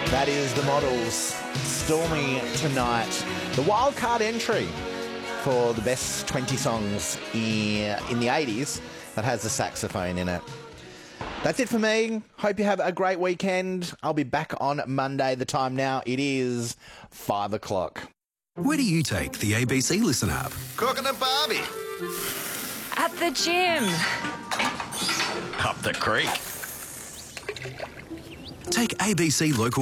That is the Models, Stormy Tonight. The wildcard entry for the best 20 songs in the 80s that has a saxophone in it. That's it for me. Hope you have a great weekend. I'll be back on Monday. The time now, it is 5 o'clock. Where do you take the ABC Listen app? Cooking a Barbie. At the gym. Up the creek. Take ABC Local